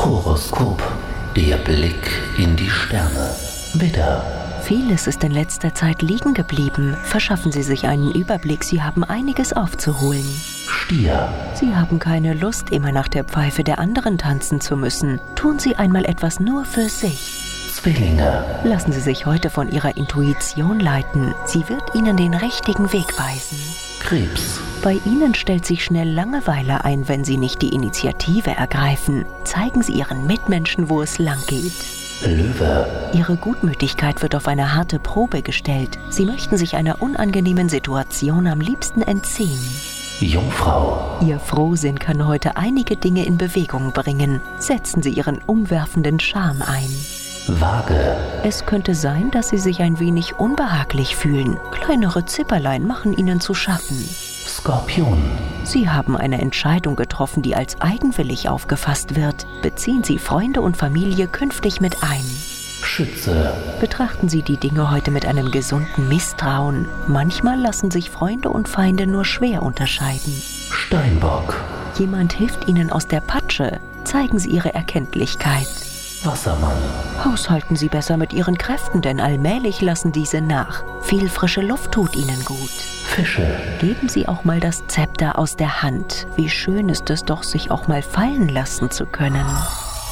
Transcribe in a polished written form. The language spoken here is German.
Horoskop, der Blick in die Sterne. Widder, Vieles ist in letzter Zeit liegen geblieben. Verschaffen Sie sich einen Überblick, Sie haben einiges aufzuholen. Stier, Sie haben keine Lust, immer nach der Pfeife der anderen tanzen zu müssen. Tun Sie einmal etwas nur für sich. Zwillinge, Lassen Sie sich heute von Ihrer Intuition leiten. Sie wird Ihnen den richtigen Weg weisen. Krebs, Bei Ihnen stellt sich schnell Langeweile ein, wenn Sie nicht die Initiative ergreifen. Zeigen Sie Ihren Mitmenschen, wo es lang geht. Löwe, Ihre Gutmütigkeit wird auf eine harte Probe gestellt. Sie möchten sich einer unangenehmen Situation am liebsten entziehen. Jungfrau, Ihr Frohsinn kann heute einige Dinge in Bewegung bringen. Setzen Sie Ihren umwerfenden Charme ein. Waage, Es könnte sein, dass Sie sich ein wenig unbehaglich fühlen. Kleinere Zipperlein machen Ihnen zu schaffen. Skorpion, Sie haben eine Entscheidung getroffen, die als eigenwillig aufgefasst wird. Beziehen Sie Freunde und Familie künftig mit ein. Schütze, Betrachten Sie die Dinge heute mit einem gesunden Misstrauen. Manchmal lassen sich Freunde und Feinde nur schwer unterscheiden. Steinbock, Jemand hilft Ihnen aus der Patsche. Zeigen Sie Ihre Erkenntlichkeit. Wassermann, Haushalten Sie besser mit Ihren Kräften, denn allmählich lassen diese nach. Viel frische Luft tut Ihnen gut. Fische, Geben Sie auch mal das Zepter aus der Hand. Wie schön ist es doch, sich auch mal fallen lassen zu können.